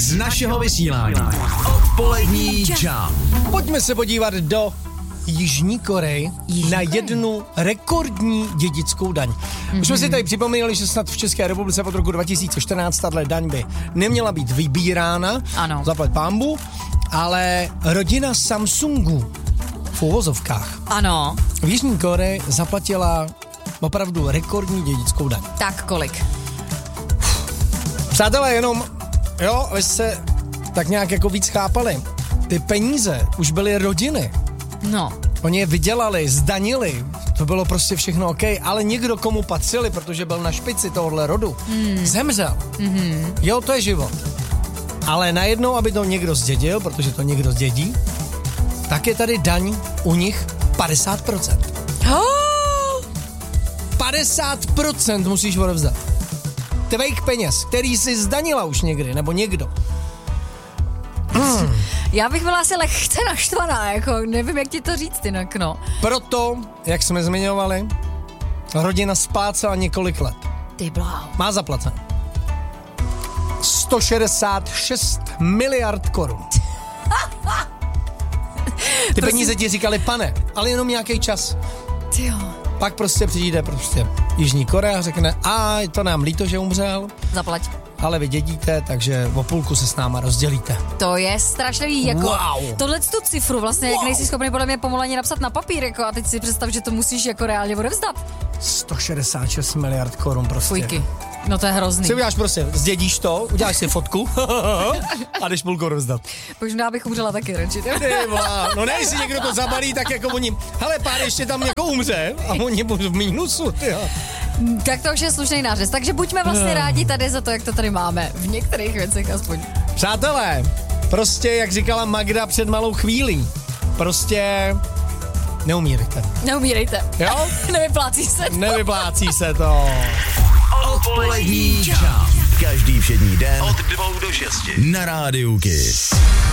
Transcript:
z našeho vysílání. Odpolední Jam. Pojďme se podívat do Jižní Koreji na jednu rekordní dědickou daň. Už jsme si tady připomínali, že snad v České republice od roku 2014 tato daň by neměla být vybírána, zaplať pánbu, ale rodina Samsungu v uvozovkách v Jižní Koreji zaplatila opravdu rekordní dědickou daň. Tak kolik? Přátelé, jenom, vy jste tak nějak jako víc chápali. Ty peníze už byly rodiny. No. Oni je vydělali, zdanili, to bylo prostě všechno OK, ale někdo, komu patřili, protože byl na špici tohohle rodu, zemřel. Jo, to je život. Ale najednou, aby to někdo zdědil, protože to někdo zdědí, tak je tady daň u nich 50%. 50% musíš odevzdat. Tvejch peněz, který jsi zdanila už někdy, nebo někdo. Já bych byla asi lehce naštvaná, jako nevím, jak ti to říct jinak, no. Proto, jak jsme zmiňovali, rodina splácela několik let. Ty bláho. Má zaplaceno 166 miliard korun. Ty peníze ti říkali, pane, ale jenom nějaký čas. Tyjo. Pak prostě přijde Jižní Korea a řekne, to nám líto, že umřel. Zaplať. Ale vy dědíte, takže o půlku se s náma rozdělíte. To je strašlivý, jako wow. Tohle tu cifru vlastně, jak nejsi schopný podle mě pomalu ani napsat na papír, jako a teď si představ, že to musíš jako reálně odevzdat. 166 miliard korun prostě. Fujky. No to je hrozný. Si uděláš zdědíš to, uděláš si fotku a jdeš půlku rozdat. Možná bych umřela taky radši. No ne, jestli někdo to zabalí, tak jako oni, hele, pár ještě tam jako umře a oni budou v mínusu, tyjo. Tak to už je slušný nářez, takže buďme vlastně rádi tady za to, jak to tady máme. V některých věcech aspoň. Přátelé, prostě jak říkala Magda před malou chvílí, prostě neumírejte. Neumírejte. Jo? Nevyplácí se to. Odpolední Jam. Každý všední den od 2 do 6 na Rádiu Kiss.